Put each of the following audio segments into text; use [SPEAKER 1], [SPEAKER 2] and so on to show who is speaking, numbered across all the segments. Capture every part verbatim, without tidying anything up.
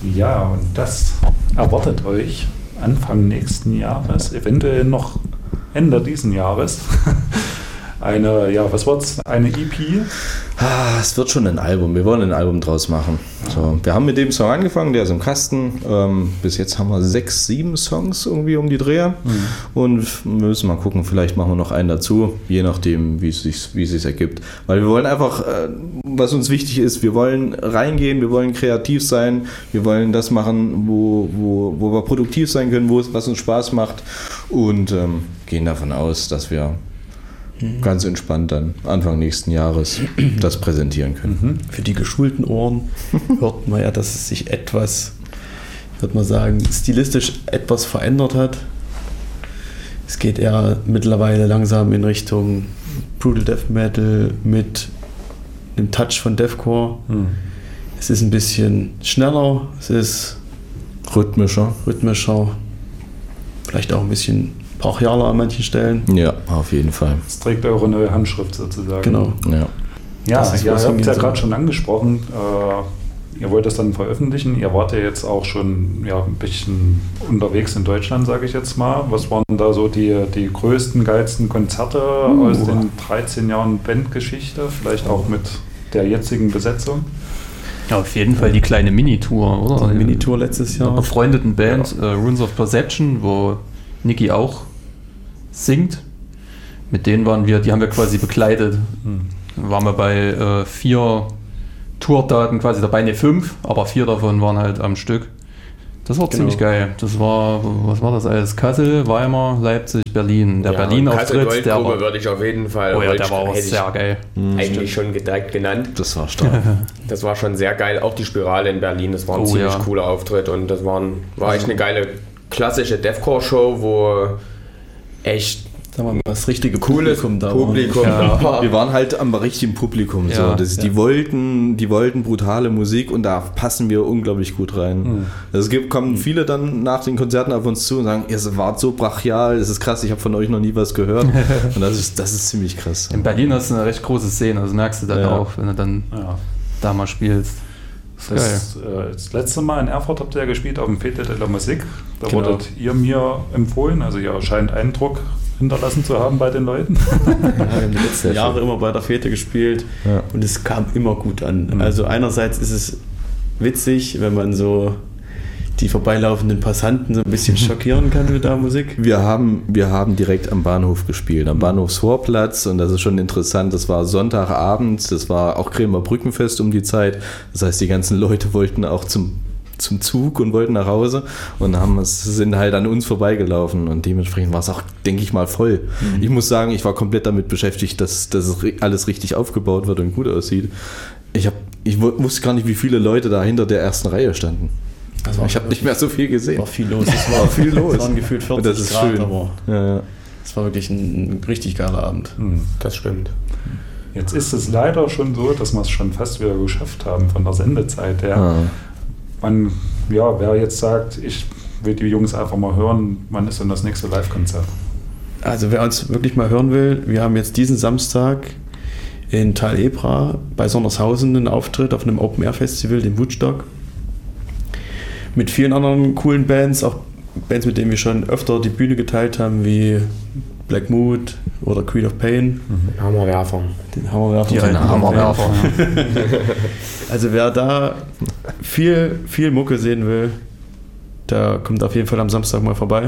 [SPEAKER 1] Ja, und das erwartet euch Anfang nächsten Jahres, eventuell noch Ende diesen Jahres. Eine, ja, was wird's? Eine E P?
[SPEAKER 2] Ah, es wird schon ein Album. Wir wollen ein Album draus machen. So, wir haben mit dem Song angefangen, der ist im Kasten. Ähm, bis jetzt haben wir sechs, sieben Songs irgendwie um die Dreher. Mhm. Und wir müssen mal gucken, vielleicht machen wir noch einen dazu, je nachdem, wie es sich, wie es sich ergibt. Weil wir wollen einfach, äh, was uns wichtig ist, wir wollen reingehen, wir wollen kreativ sein, wir wollen das machen, wo, wo, wo wir produktiv sein können, wo es, was uns Spaß macht. Und ähm, gehen davon aus, dass wir ganz entspannt dann Anfang nächsten Jahres das präsentieren können.
[SPEAKER 3] Mhm. Für die geschulten Ohren hört man ja, dass es sich etwas, würde man sagen, stilistisch etwas verändert hat. Es geht eher mittlerweile langsam in Richtung Brutal Death Metal mit einem Touch von Deathcore. Mhm. Es ist ein bisschen schneller, es ist
[SPEAKER 2] rhythmischer,
[SPEAKER 3] rhythmischer, vielleicht auch ein bisschen brachialer an manchen Stellen.
[SPEAKER 2] Ja, auf jeden Fall.
[SPEAKER 1] Es trägt eure neue Handschrift sozusagen.
[SPEAKER 3] Genau.
[SPEAKER 2] Ja,
[SPEAKER 1] ja ihr habt es ja gerade schon angesprochen. Äh, ihr wollt das dann veröffentlichen. Ihr wart ja jetzt auch schon ja, ein bisschen unterwegs in Deutschland, sage ich jetzt mal. Was waren da so die, die größten, geilsten Konzerte uh. aus den dreizehn Jahren Bandgeschichte? Vielleicht auch mit der jetzigen Besetzung?
[SPEAKER 4] Ja, auf jeden Fall die kleine Minitour, oder?
[SPEAKER 3] Die Minitour letztes Jahr.
[SPEAKER 4] Mit einer befreundeten Band, ja. äh, Runes of Perception, wo Niki auch singt. Mit denen waren wir, die haben wir quasi begleitet. Hm. Waren wir bei äh, vier Tourdaten quasi dabei, ne fünf, aber vier davon waren halt am Stück. Das war genau. ziemlich geil. Das war, was war das alles? Kassel, Weimar, Leipzig, Berlin. Der
[SPEAKER 5] ja,
[SPEAKER 4] Berlin-Auftritt, der war,
[SPEAKER 5] würde ich auf jeden Fall.
[SPEAKER 4] Oh ja, der war auch sehr geil.
[SPEAKER 5] Eigentlich schon direkt genannt.
[SPEAKER 2] Das war stark.
[SPEAKER 5] Das war schon sehr geil. Auch die Spirale in Berlin, das war ein oh, ziemlich ja. cooler Auftritt und das waren, war echt eine geile klassische Deathcore-Show, wo echt
[SPEAKER 3] sagen wir mal, das richtige
[SPEAKER 5] cooles
[SPEAKER 3] Publikum da
[SPEAKER 5] Publikum
[SPEAKER 2] ja.
[SPEAKER 5] da war.
[SPEAKER 2] Wir waren halt am richtigen Publikum. Ja, so. Das, ja. die, wollten, die wollten brutale Musik und da passen wir unglaublich gut rein. Mhm. Es gibt, kommen viele dann nach den Konzerten auf uns zu und sagen, ihr wart so brachial, das ist krass, ich habe von euch noch nie was gehört. Und das ist, das ist ziemlich krass.
[SPEAKER 4] In Berlin ist eine recht große Szene, das merkst du dann ja. auch, wenn du dann ja. da mal spielst.
[SPEAKER 1] Das, äh, das letzte Mal in Erfurt habt ihr ja gespielt auf dem Fete de la Musique. Da genau. wurdet ihr mir empfohlen, also ihr scheint Eindruck hinterlassen zu haben bei den Leuten.
[SPEAKER 3] Ja, wir haben die letzten Jahre immer bei der Fete gespielt ja. und es kam immer gut an. Mhm. Also einerseits ist es witzig, wenn man so die vorbeilaufenden Passanten so ein bisschen schockieren kann mit der Musik.
[SPEAKER 2] Wir haben, wir haben direkt am Bahnhof gespielt, am Bahnhofsvorplatz und das ist schon interessant, das war Sonntagabend, das war auch Kremer Brückenfest um die Zeit, das heißt die ganzen Leute wollten auch zum, zum Zug und wollten nach Hause und haben, sind halt an uns vorbeigelaufen und dementsprechend war es auch, denke ich mal, voll. Mhm. Ich muss sagen, ich war komplett damit beschäftigt, dass, dass alles richtig aufgebaut wird und gut aussieht. Ich, hab, ich wusste gar nicht, wie viele Leute da hinter der ersten Reihe standen. Also ich habe nicht mehr so viel gesehen.
[SPEAKER 3] Es war viel los. Es war viel los. Es waren gefühlt vierzig
[SPEAKER 2] das ist
[SPEAKER 3] Grad,
[SPEAKER 2] schön.
[SPEAKER 3] aber
[SPEAKER 2] ja, ja.
[SPEAKER 3] es war wirklich ein, ein richtig geiler Abend.
[SPEAKER 5] Mhm, das stimmt.
[SPEAKER 1] Jetzt ist es leider schon so, dass wir es schon fast wieder geschafft haben von der Sendezeit her.
[SPEAKER 2] Ah.
[SPEAKER 1] Man, ja, wer jetzt sagt, ich will die Jungs einfach mal hören, wann ist denn das nächste Live-Konzert?
[SPEAKER 3] Also wer uns wirklich mal hören will, wir haben jetzt diesen Samstag in Tal Ebra bei Sondershausen einen Auftritt auf einem Open-Air-Festival, dem Woodstock. Mit vielen anderen coolen Bands, auch Bands, mit denen wir schon öfter die Bühne geteilt haben, wie Black Mood oder Creed of Pain.
[SPEAKER 5] Mhm. Hammerwerfer.
[SPEAKER 3] Den Hammerwerfer.
[SPEAKER 4] Die alten Hammerwerfer.
[SPEAKER 3] Also wer da viel, viel Mucke sehen will, der kommt auf jeden Fall am Samstag mal vorbei.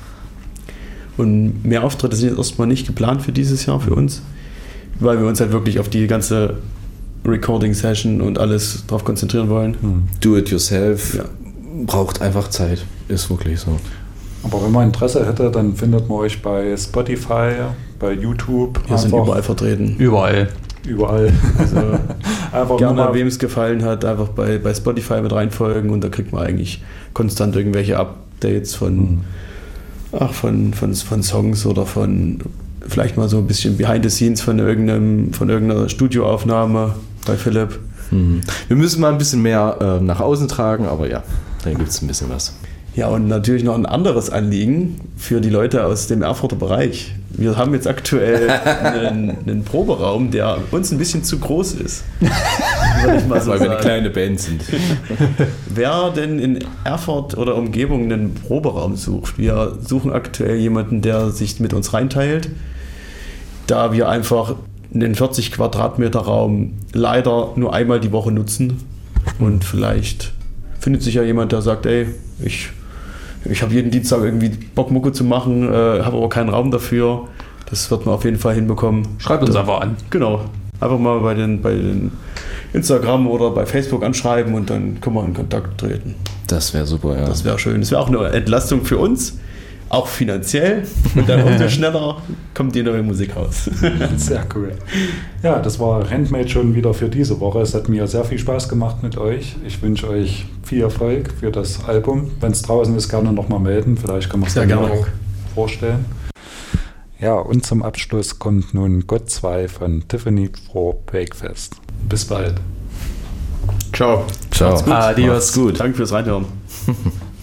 [SPEAKER 3] Und mehr Auftritte sind jetzt erstmal nicht geplant für dieses Jahr für uns, weil wir uns halt wirklich auf die ganze Recording-Session und alles drauf konzentrieren wollen.
[SPEAKER 2] Do it yourself.
[SPEAKER 3] Ja.
[SPEAKER 2] Braucht einfach Zeit. Ist wirklich so.
[SPEAKER 1] Aber wenn man Interesse hätte, dann findet man euch bei Spotify, bei YouTube.
[SPEAKER 3] Wir sind überall vertreten.
[SPEAKER 4] Überall.
[SPEAKER 1] Überall.
[SPEAKER 3] Also
[SPEAKER 1] einfach
[SPEAKER 3] gerne, wem es gefallen hat, einfach bei, bei Spotify mit reinfolgen und da kriegt man eigentlich konstant irgendwelche Updates von, mhm. ach, von, von, von Songs oder von vielleicht mal so ein bisschen Behind the Scenes von, irgendeinem, von irgendeiner Studioaufnahme bei Philipp.
[SPEAKER 2] Mhm. Wir müssen mal ein bisschen mehr äh, nach außen tragen, aber ja, da gibt es ein bisschen was.
[SPEAKER 3] Ja, und natürlich noch ein anderes Anliegen für die Leute aus dem Erfurter Bereich. Wir haben jetzt aktuell einen, einen Proberaum, der uns ein bisschen zu groß ist. Würde ich mal so
[SPEAKER 2] Weil
[SPEAKER 3] sagen.
[SPEAKER 2] wir eine kleine Band sind.
[SPEAKER 3] Wer denn in Erfurt oder Umgebung einen Proberaum sucht, wir suchen aktuell jemanden, der sich mit uns reinteilt, da wir einfach einen vierzig Quadratmeter Raum leider nur einmal die Woche nutzen. Und vielleicht findet sich ja jemand, der sagt, ey, ich... Ich habe jeden Dienstag irgendwie Bock, Mucke zu machen, äh, habe aber keinen Raum dafür. Das wird man auf jeden Fall hinbekommen.
[SPEAKER 4] Schreibt uns einfach an.
[SPEAKER 3] Genau. Einfach mal bei den, bei den Instagram oder bei Facebook anschreiben und dann können wir in Kontakt treten.
[SPEAKER 2] Das wäre super, ja.
[SPEAKER 3] Das wäre schön. Das wäre auch eine Entlastung für uns, auch finanziell. Und dann umso schneller kommt die neue Musik raus.
[SPEAKER 1] Sehr cool. Ja, das war Handmade schon wieder für diese Woche. Es hat mir sehr viel Spaß gemacht mit euch. Ich wünsche euch viel Erfolg für das Album. Wenn es draußen ist, gerne nochmal melden. Vielleicht können wir es dann auch vorstellen. Ja, und zum Abschluss kommt nun Gott zwei von Tiffany for Breakfast. Bis bald.
[SPEAKER 5] Ciao.
[SPEAKER 2] Ciao.
[SPEAKER 3] Macht's gut.
[SPEAKER 4] Adios.
[SPEAKER 3] Macht's gut. Danke fürs Reinhören.